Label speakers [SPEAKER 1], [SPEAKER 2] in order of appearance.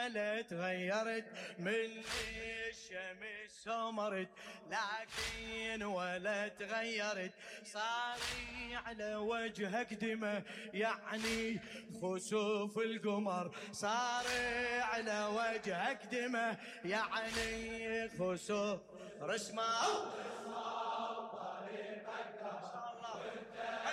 [SPEAKER 1] ولا تغيرت من الشمس سمرت، لكن ولا تغيرت صاري على وجهك دمى، يعني خسوف القمر صاري على وجهك دمى، يعني خسوف رسمه